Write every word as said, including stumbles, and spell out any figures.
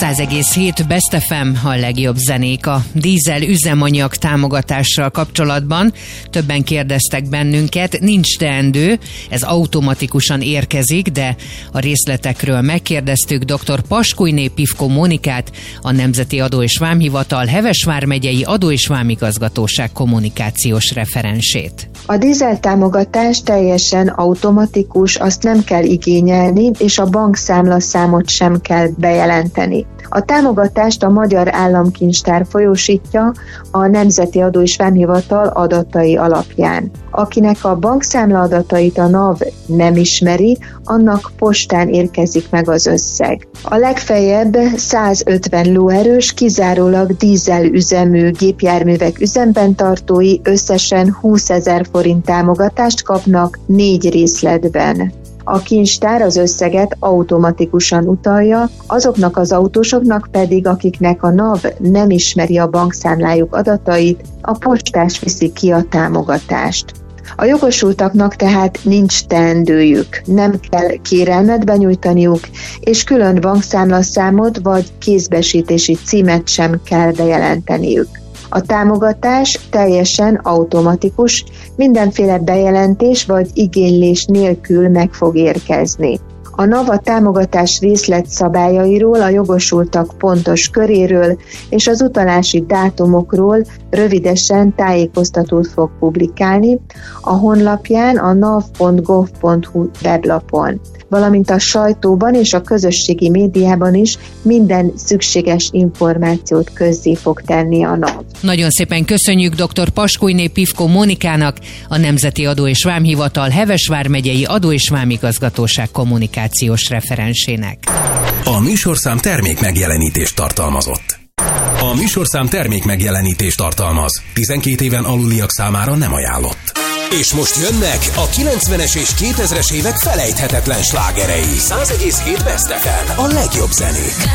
száz egész hét Best ef em, a legjobb zenék. A dízel üzemanyag támogatással kapcsolatban többen kérdeztek bennünket, nincs teendő, ez automatikusan érkezik, de a részletekről megkérdeztük dr. Paskújné Pivko Mónikát, a Nemzeti Adó és Vámhivatal Heves vármegyei Adó és Vámigazgatóság kommunikációs referensét. A dízel támogatás teljesen automatikus, azt nem kell igényelni, és a bankszámlaszámot sem kell bejelenteni. A támogatást a Magyar Államkincstár folyósítja a Nemzeti Adó és Vámhivatal adatai alapján. Akinek a bankszámla adatait a NAV nem ismeri, annak postán érkezik meg az összeg. A legfeljebb százötven lóerős, kizárólag dízel üzemű gépjárművek üzemben tartói összesen húszezer forint támogatást kapnak négy részletben. A kincstár az összeget automatikusan utalja, azoknak az autósoknak pedig, akiknek a NAV nem ismeri a bankszámlájuk adatait, a postás viszi ki a támogatást. A jogosultaknak tehát nincs teendőjük, nem kell kérelmet benyújtaniuk, és külön bankszámlaszámot vagy kézbesítési címet sem kell bejelenteniük. A támogatás teljesen automatikus, mindenféle bejelentés vagy igénylés nélkül meg fog érkezni. A NAV a támogatás részletszabályairól, a jogosultak pontos köréről és az utalási dátumokról rövidesen tájékoztatót fog publikálni a honlapján, a nav pont gov pont hu weblapon, valamint a sajtóban és a közösségi médiában is minden szükséges információt közzé fog tenni a NAV. Nagyon szépen köszönjük dr. Paskújné Pivko Mónikának, a Nemzeti Adó és Vámhivatal Heves vármegyei Adó és Vámigazgatóság kommunikációs referensének. A műsorszám termék megjelenítést tartalmazott. A műsorszám termék megjelenítést tartalmaz. tizenkét éven aluliak számára nem ajánlott. És most jönnek a kilencvenes és kétezres évek felejthetetlen slágerei. száz egész hét Best ef em, a legjobb zenék.